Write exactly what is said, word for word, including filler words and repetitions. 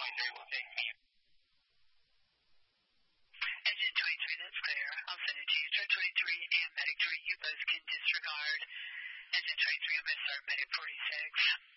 Engine twenty-three, that's clear. I'll send it to you. Star twenty-three and Medic three, you both can disregard. Engine twenty-three, I'm going to start Medic forty-six.